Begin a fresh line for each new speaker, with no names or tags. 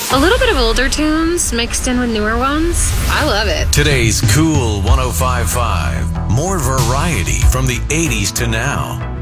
A little bit of older tunes mixed in with newer ones. I love it.
Today's Cool 105.5. More variety from the 80s to now.